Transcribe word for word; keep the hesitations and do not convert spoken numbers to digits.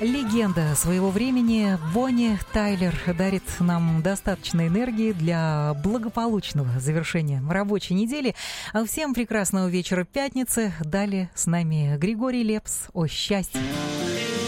Легенда своего времени Бонни Тайлер дарит нам достаточно энергии для благополучного завершения рабочей недели. Всем прекрасного вечера пятницы. Далее с нами Григорий Лепс о счастье.